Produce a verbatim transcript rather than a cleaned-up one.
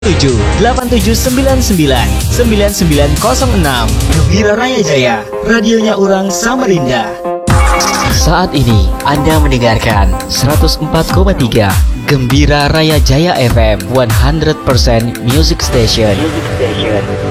tujuh delapan tujuh sembilan sembilan sembilan sembilan nol enam. Gembira Raya Jaya, radionya orang Samarinda. Saat ini Anda mendengarkan seratus empat koma tiga Gembira Raya Jaya F M, seratus persen Music Station. Music Station.